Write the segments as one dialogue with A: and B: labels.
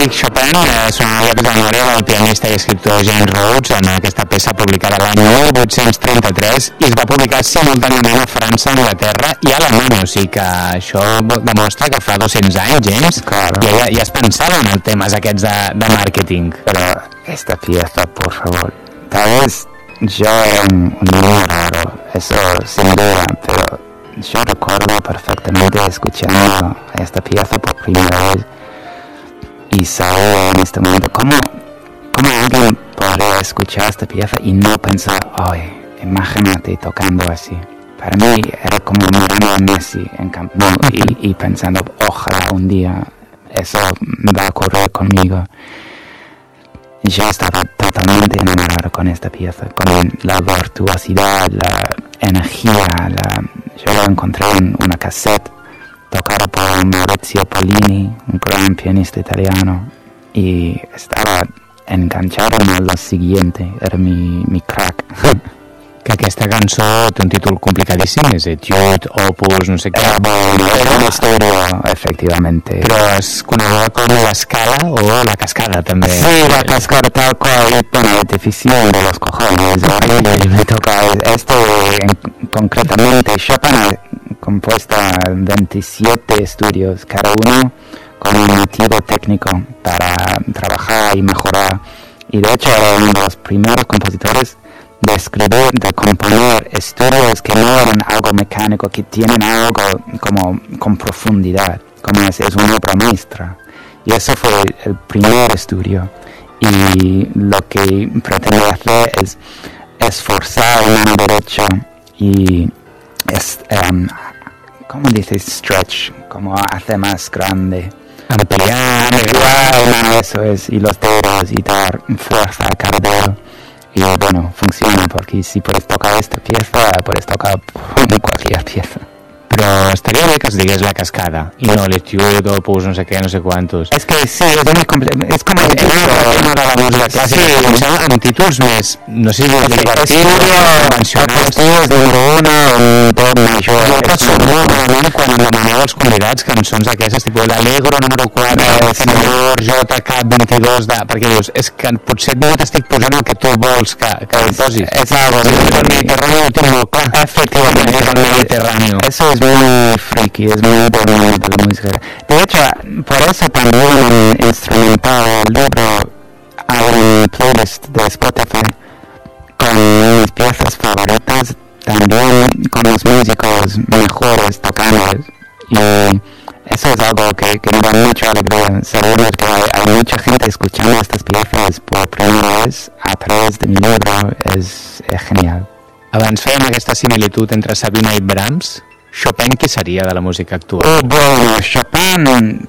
A: clàssic Chopin sonava a la memòria del pianista i escriptor James Rhodes en aquesta peça publicada l'any 1833 i es va publicar simultàniament a França, Anglaterra i Alemanya, o sigui que això demostra que fa 200 anys, James,
B: claro,
A: ja es pensava en els temes aquests de màrqueting.
B: Pero esta pieza, por favor, tal vez yo era un niño raro, eso sin duda, pero yo recuerdo perfectamente escuchando esta pieza por primera vez y saber en este momento cómo alguien podría escuchar esta pieza y no pensar, ay, imagínate tocando así. Para mí era como mirando a Messi en Camp Nou y pensando, ojalá un día eso va a ocurrir conmigo. Yo estaba totalmente enamorado con esta pieza, con la virtuosidad, la energía. Yo lo encontré en una cassette tocada por Maurizio Pollini, un gran pianista italiano, y estaba enganchado en lo siguiente, era mi crack.
A: Que aquesta cançó té un títol complicadíssim, és Etude, Opus, no sé què.
B: Era una historia, efectivamente.
A: Però es coneguda com l'escala o la cascada, també.
B: Sí, la cascada tal cual, bueno, es difícil de los cojones, ¿no? Me toca concretamente. Chopin ha compuesto 27 estudios, cada uno con un motivo técnico para trabajar y mejorar. Y de hecho era uno de los primeros compositores de escribir, de componer estudios que no eran algo mecánico, que tienen algo como con profundidad, como es una obra maestra. Y eso fue el primer estudio. Y lo que pretende hacer es esforzar la mano derecha y ¿cómo dices? Stretch, como hace más grande.
A: Ampliar,
B: eso es, y los dedos y dar fuerza a cada dedo. Y bueno, funciona porque si puedes tocar esta pieza, puedes tocar cualquier pieza.
A: Però estaria bé que es digués la cascada i no l'Etude, Opus, no sé què, no sé quantos.
B: Es que sí, es muy complejo, es como el
A: tema de la música clàssica, sí, amb títols més, no sé si
B: convencionals, número 1, un do major.
A: Jo personalment, quan em demaneu els convidats cançons aquestes, tipus l'Allegro número 4, Senador, JK22, perquè dius, és que potser no t'estic posant el que tu vols que posis.
B: És algo,
A: el Mediterráneo ho tinc molt clar.
B: Efectivament,
A: és el Mediterráneo.
B: Eso es muy freaky, es muy de la música. De hecho, por eso también en instrumental el libro hay un playlist de Spotify con mis piezas favoritas, también con los músicos mejores tocando. Y eso es algo que me da mucha alegría, saber que hay mucha gente escuchando estas piezas por primera vez a través de mi libro, es genial.
A: Abans fèiem aquesta similitud entre Sabina i Brahms. Chopin, què seria de la música actual?
B: Bueno, Chopin...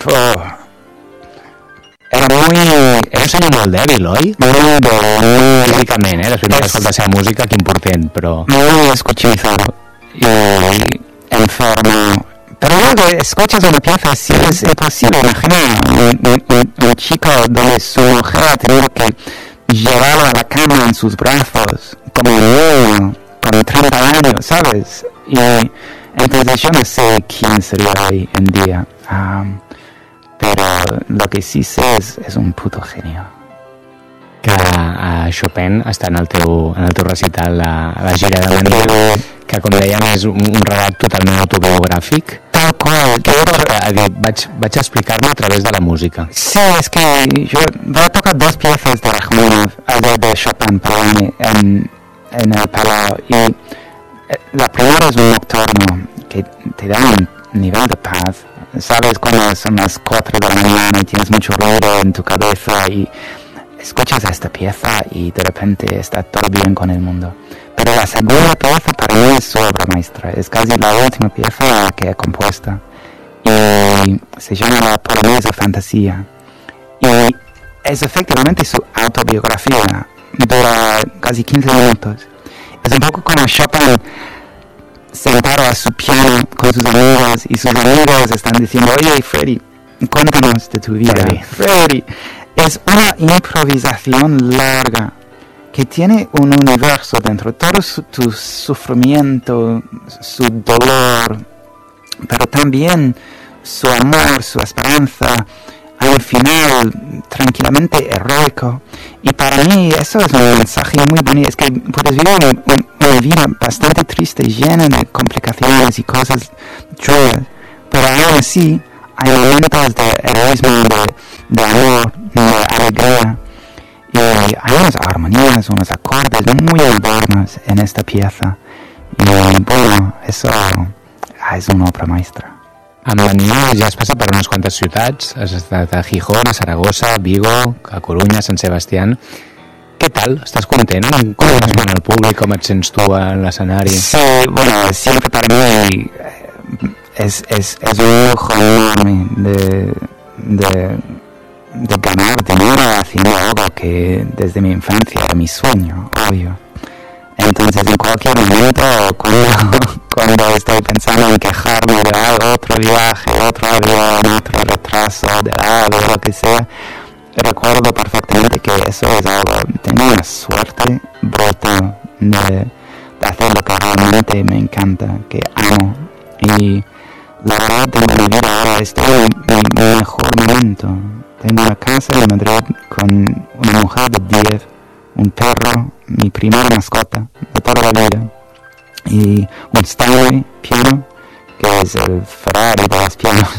B: Era
A: un senyor molt dèbil, oi?
B: Muy débil.
A: Físicament, després d'escoltar la seva música, que important, però...
B: Muy escuchizado y enfermo. Pero luego escuchas una pieza así, es imposible imaginar un chico donde su mujer ha tenido que llevarlo a la cama en sus brazos, como un niño, con 30 años, ¿sabes? Y entonces yo no sé quién sería hoy en día, pero lo que sí sé es un puto genio.
A: Que Chopin està en el teu recital a la gira de l'Anil, que com dèiem és un relat totalment autobiogràfic.
B: Tal qual.
A: Vaig a explicar-me a través de la música.
B: Sí, es que yo voy a tocar dos piezas de Rachmaninoff, de Chopin, perdón, en el Palau, y la primera es un nocturno que te da un nivel de paz. Sabes cuando son las 4 de la mañana y tienes mucho ruido en tu cabeza y escuchas esta pieza y de repente está todo bien con el mundo. Pero la segunda pieza para mí es su obra maestra, es casi la última pieza que he compuesto y se llama La Polonesa Fantasía y es efectivamente su autobiografía, dura casi 15 minutos. Es un poco como Chopin sentado a su piano con sus amigos y sus amigos están diciendo, oye Freddy, cuéntanos de tu vida. Freddy. Es una improvisación larga que tiene un universo dentro, todo tu sufrimiento, su dolor, pero también su amor, su esperanza. Hay un final tranquilamente heroico. Y para mí eso es un mensaje muy bonito. Es que puedes vivir una vida bastante triste, llena de complicaciones y cosas chulas, pero aún así hay momentos de heroísmo, de amor, de alegría. Y hay unas armonías, unos acordes muy modernos en esta pieza. Y bueno, eso és una obra maestra.
A: Amb la Niño ja has passat per unes quantes ciutats, has estat a Gijón, a Saragossa, a Vigo, a Coruña, a Sant Sebastián. Què tal? Estàs content? Com es veu el públic? Com et sents tu a l'escenari?
B: Sí, bueno, siempre para mí es un lujo enorme de ganar dinero haciendo algo que desde mi infancia era mi sueño, obvio. Entonces en cualquier momento cuando estoy pensando en quejarme de otro viaje, otro avión, otro retraso de algo, lo que sea, recuerdo perfectamente que eso es algo, tengo una suerte brutal de hacer lo que realmente me encanta, que amo. Y la verdad tengo mi vida ahora, estoy en mi mejor momento. Tengo una casa en Madrid con una mujer de 10, un perro, mi primera mascota de toda la vida, y un Steinway piano, que es el Ferrari de los pianos.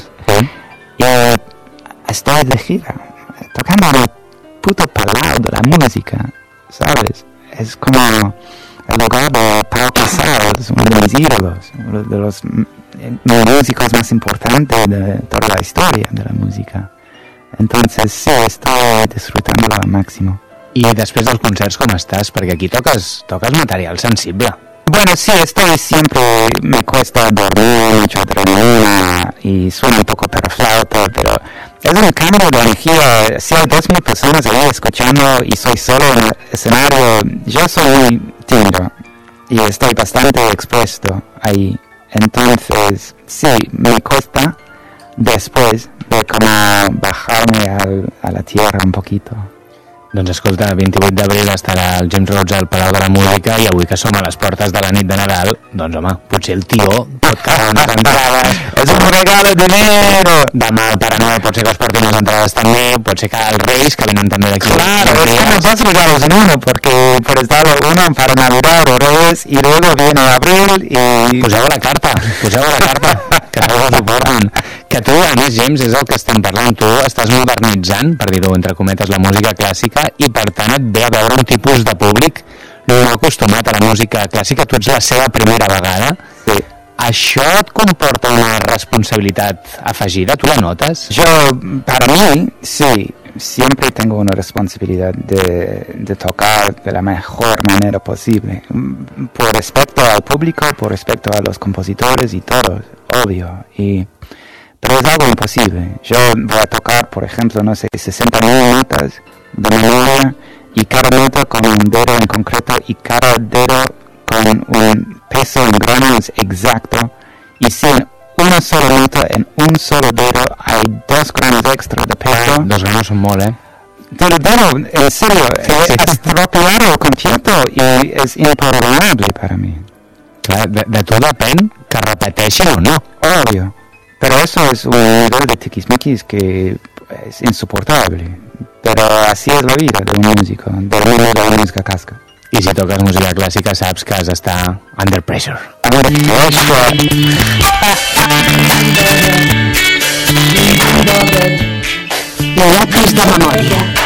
B: Y estoy de gira, tocando en el puto palau de la música, ¿sabes? Es como el lugar de Pau Casals, uno de mis ídolos, uno de los músicos más importantes de toda la historia de la música. Entonces sí, estoy disfrutándolo al máximo.
A: I després dels concerts com estàs? Perquè aquí toques material sensible.
B: Bueno, sí, siempre me cuesta dormir, mucha adrenalina y suena un poco perroflauta, pero es un cambio de energía. Si hay 2,000 personas ahí escuchando y soy solo en el escenario, yo soy muy tímido y estoy bastante expuesto ahí. Entonces, sí, me cuesta después de como bajarme a la tierra un poquito.
A: Doncs escolta, 28 d'abril estarà el James Rhodes al Palau de la Música i avui que som a les portes de la nit de Nadal, doncs home, potser el tio pot quedar unes entrades.
B: És un regalo de dinero!
A: Demà el Pare Noel pot ser que es porti unes entrades també, pot ser que els Reis, que venen també d'aquí.
B: Claro, es que nos dos regalos en uno, porque por estar uno para Navidad o Reyes y luego viene abril y...
A: Poseu la carta, que no ho suporten. Que tu, a més, James, és el que estem parlant. Tu estàs modernitzant, per dir-ho entre cometes, la música clàssica i, per tant, et ve a veure un tipus de públic no acostumat a la música clàssica. Tu ets la seva primera vegada.
B: Sí.
A: Això et comporta una responsabilitat afegida? Tu la notes?
B: Yo, para mí, sí. Siempre tengo una responsabilidad de tocar de la mejor manera posible. Por respecto al público, por respecto a los compositores y todos, obvio. Pero es algo imposible. Yo voy a tocar, por ejemplo, 60.000 notas de memoria y cada nota con un dedo en concreto y cada dedo con un peso en gramos exacto. Y si en una sola nota, en un solo dedo, hay 2 gramos extra de peso.
A: 2 gramos son molt,
B: Te lo digo, en serio,
A: sí.
B: Estropear el concierto y es imperdonable para mí.
A: Clar, de tu depèn que repeteixi o no.
B: Obvio. Pero eso es un nivel de tiquismiquis que es insoportable. Pero así es la vida de un músico, del mundo de la música clásica.
A: I si toques música clàssica saps que has d'estar under pressure.
B: Under pressure.
C: Lápiz de memòria.